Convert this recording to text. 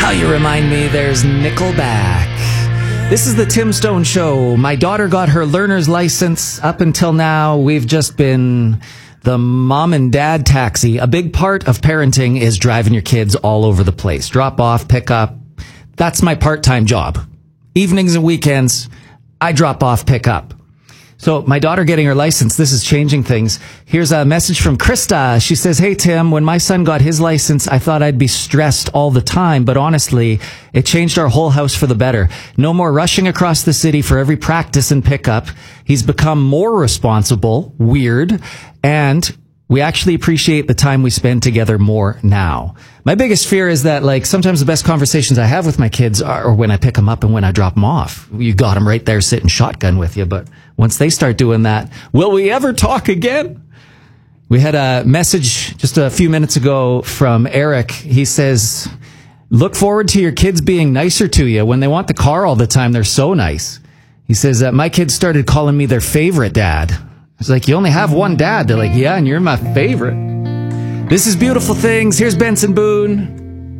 How you remind me there's Nickelback. This is the Tim Stone Show. My daughter got her learner's license. Up until now, we've just been the mom and dad taxi. A big part of parenting is driving your kids all over the place. Drop off, pick up. That's my part-time job. Evenings and weekends, I drop off, pick up. So my daughter getting her license, this is changing things. Here's a message from Krista. She says, "Hey, Tim, when my son got his license, I thought I'd be stressed all the time, but honestly, it changed our whole house for the better. No more rushing across the city for every practice and pickup. He's become more responsible, weird, and we actually appreciate the time we spend together more now." My biggest fear is that, sometimes the best conversations I have with my kids are when I pick them up and when I drop them off. You got them right there sitting shotgun with you, but once they start doing that, will we ever talk again? We had a message just a few minutes ago from Eric. He says, "Look forward to your kids being nicer to you. When they want the car all the time, they're so nice." He says, "My kids started calling me their favorite dad." It's like, you only have one dad. They're like, "Yeah, and you're my favorite." This is Beautiful Things. Here's Benson Boone.